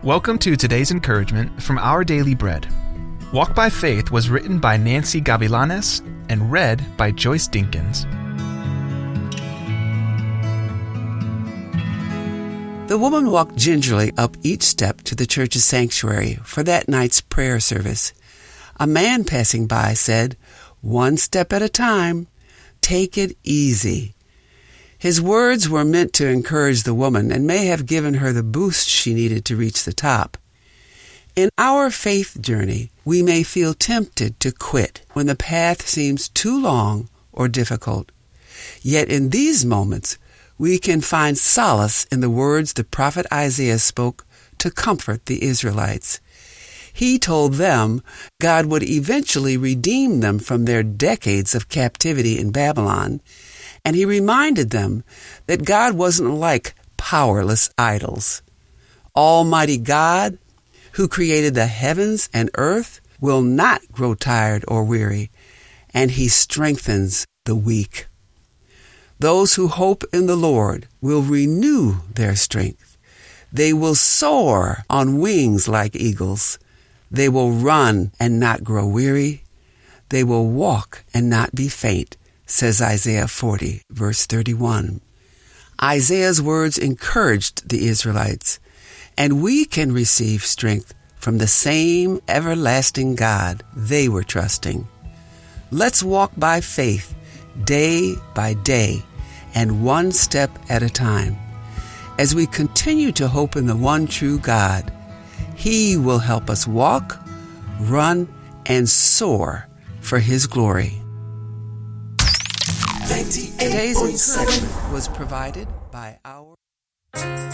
Welcome to today's encouragement from Our Daily Bread. Walk by Faith was written by Nancy Gavilanes and read by Joyce Dinkins. The woman walked gingerly up each step to the church's sanctuary for that night's prayer service. A man passing by said, "One step at a time. Take it easy." His words were meant to encourage the woman and may have given her the boost she needed to reach the top. In our faith journey, we may feel tempted to quit when the path seems too long or difficult. Yet in these moments, we can find solace in the words the prophet Isaiah spoke to comfort the Israelites. He told them God would eventually redeem them from their decades of captivity in Babylon, and he reminded them that God wasn't like powerless idols. Almighty God, who created the heavens and earth, will not grow tired or weary, and he strengthens the weak. Those who hope in the Lord will renew their strength. They will soar on wings like eagles. They will run and not grow weary. They will walk and not be faint, says Isaiah 40, verse 31. Isaiah's words encouraged the Israelites, and we can receive strength from the same everlasting God they were trusting. Let's walk by faith, day by day, and one step at a time. As we continue to hope in the one true God, He will help us walk, run, and soar for His glory. Today's encouragement was provided by our